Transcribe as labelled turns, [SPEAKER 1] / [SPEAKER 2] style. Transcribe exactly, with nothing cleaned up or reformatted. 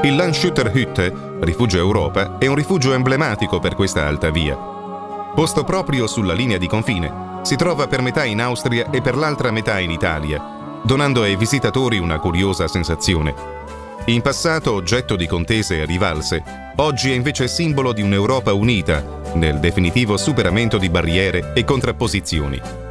[SPEAKER 1] Il Landshütterhütte, Rifugio Europa, è un rifugio emblematico per questa alta via. Posto proprio sulla linea di confine, si trova per metà in Austria e per l'altra metà in Italia, donando ai visitatori una curiosa sensazione. In passato oggetto di contese e rivalse, oggi è invece simbolo di un'Europa unita nel definitivo superamento di barriere e contrapposizioni.